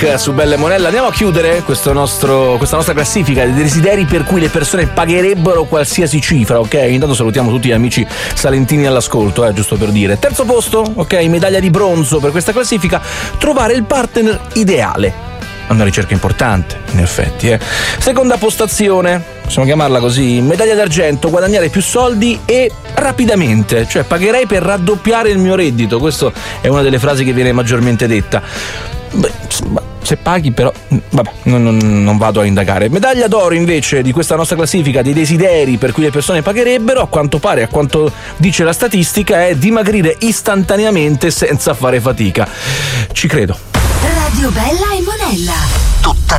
Black su Belle Monella. Andiamo a chiudere questa nostra classifica dei desideri per cui le persone pagherebbero qualsiasi cifra, ok? Intanto salutiamo tutti gli amici salentini all'ascolto, giusto per dire. Terzo posto, ok, medaglia di bronzo per questa classifica, trovare il partner ideale. Una ricerca importante, in effetti. Seconda postazione, possiamo chiamarla così, medaglia d'argento, guadagnare più soldi e rapidamente, cioè pagherei per raddoppiare il mio reddito. Questa è una delle frasi che viene maggiormente detta. Beh, se paghi però, vabbè, non vado a indagare. Medaglia d'oro invece di questa nostra classifica dei desideri per cui le persone pagherebbero, a quanto pare, a quanto dice la statistica, è dimagrire istantaneamente senza fare fatica. Ci credo. Radio Bella e Monella. Tutta